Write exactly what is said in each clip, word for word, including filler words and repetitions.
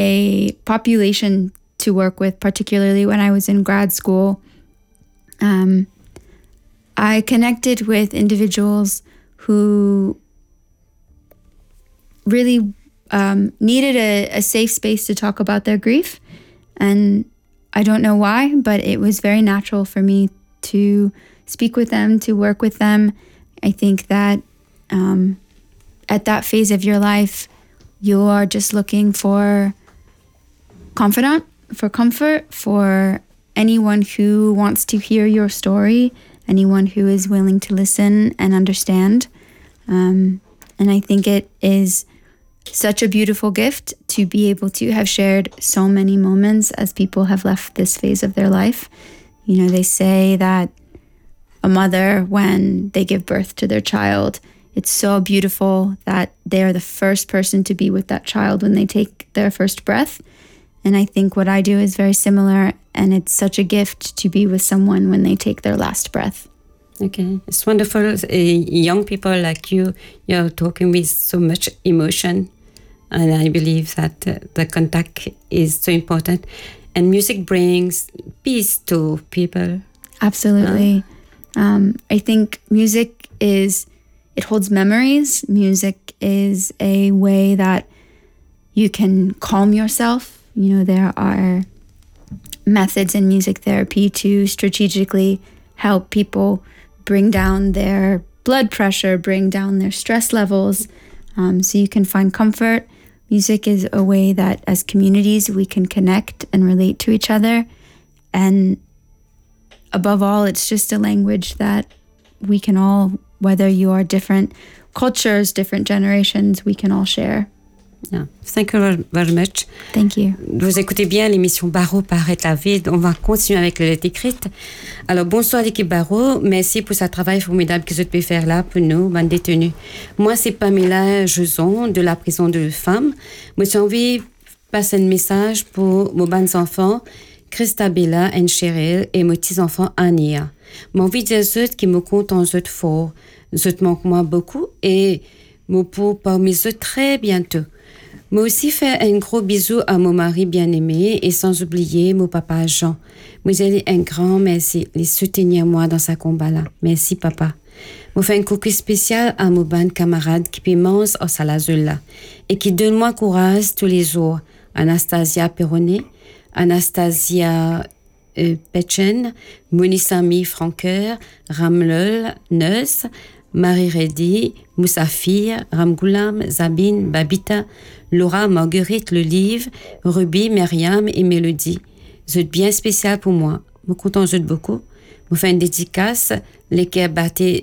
a population to work with, particularly when I was in grad school. Um, I connected with individuals who really um, needed a, a safe space to talk about their grief. And I don't know why, but it was very natural for me to speak with them, to work with them. I think that um, at that phase of your life, you are just looking for confidant, for comfort, for anyone who wants to hear your story, anyone who is willing to listen and understand. Um, and I think it is such a beautiful gift to be able to have shared so many moments as people have left this phase of their life. You know, they say that a mother, when they give birth to their child, it's so beautiful that they are the first person to be with that child when they take their first breath. And I think what I do is very similar, and it's such a gift to be with someone when they take their last breath. Okay, it's wonderful. Uh, young people like you, you're talking with so much emotion, and I believe that uh, the contact is so important. And music brings peace to people. Absolutely. Uh, um, I think music is, it holds memories. Music is a way that you can calm yourself. You know, there are methods in music therapy to strategically help people bring down their blood pressure, bring down their stress levels, um, so you can find comfort. Music is a way that as communities we can connect and relate to each other. And above all, it's just a language that we can all, whether you are different cultures, different generations, we can all share. Yeah. Thank you very much. Thank you. Vous écoutez bien l'émission Barreau paraît la vie. On va continuer avec le lettre écrite. Alors, bonsoir l'équipe Barreau. Merci pour ce travail formidable que vous pouvez faire là pour nous, bande détenus. Moi, c'est Pamela Joson de la prison de femmes. Moi, j'ai envie de passer un message pour mes bonnes enfants, Christabella et Cheryl, et mes petits-enfants Ania. J'ai envie de dire aux autres qui me comptent en eux fort. Eux manquent moi beaucoup et me pour parmi eux très bientôt. Moi aussi fait un gros bisou à mon mari bien-aimé et sans oublier mon papa Jean. Moi j'ai un grand merci, les soutenir moi dans sa combat-là. Merci papa. Moi fais un coucou spécial à mon bonne camarade qui pimente au Salazula et qui donne moi courage tous les jours. Anastasia Perronnet, Anastasia euh, Petchen, Monisami Franqueur, Ramlol Neus, Marie Reddy, Moussafir, Ramgoulam, Zabine, Babita, Laura, Marguerite, Le Livre, Ruby, Myriam et Mélodie. Vous êtes bien spécial pour moi. Je suis content de beaucoup. Je fais une dédicace, lesquels battaient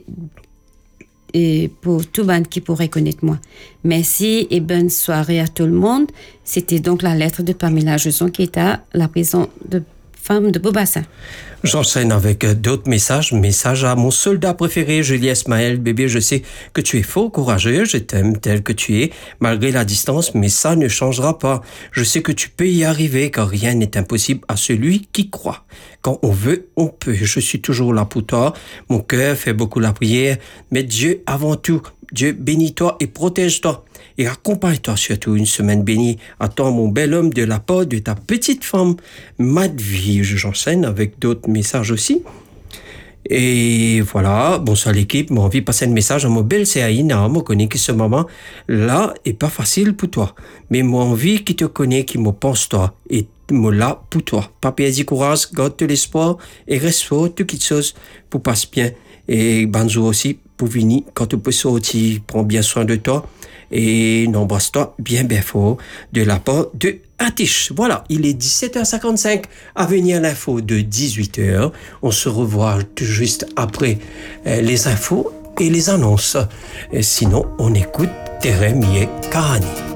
et pour tout le monde qui pourrait connaître moi. Merci et bonne soirée à tout le monde. C'était donc la lettre de Pamela Joson qui est à la prison de femmes de Beaubassin. J'enchaîne avec d'autres messages. Message à mon soldat préféré, Julie Esmaël. Bébé, je sais que tu es fort courageux. Je t'aime tel que tu es, malgré la distance, mais ça ne changera pas. Je sais que tu peux y arriver, car rien n'est impossible à celui qui croit. Quand on veut, on peut. Je suis toujours là pour toi. Mon cœur fait beaucoup la prière, mais Dieu avant tout. Dieu bénis-toi et protège-toi. Et accompagne-toi surtout une semaine bénie. Attends mon bel homme de la part de ta petite femme, Madvie. J'enchaîne avec d'autres messages aussi. Et voilà, bonsoir l'équipe. J'ai envie de passer un message à mon belle Céaïna. Je connais que ce moment-là est pas facile pour toi. Mais moi envie qui te connaît, qui me pense toi. Et moi là pour toi. Papi dit courage, garde l'espoir et reste fort, toutes les choses pour passer bien. Et Banzo aussi, pour venir, quand tu peux sortir, prends bien soin de toi. Et n'embrasse-toi bien bien fort de la part de Atish. Voilà, il est dix-sept heures cinquante-cinq. À venir l'info de dix-huit heures. On se revoit tout juste après euh, les infos et les annonces. Et sinon, on écoute Terem Ye Kahani.